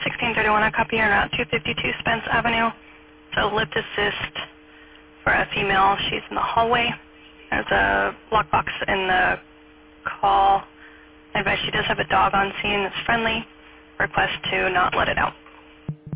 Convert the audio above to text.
1631, I copy her at 252 Spence Avenue. So lift assist for a female. She's in the hallway. There's a lockbox in the call. Advice she does have a dog on scene that's friendly. Request to not let it out.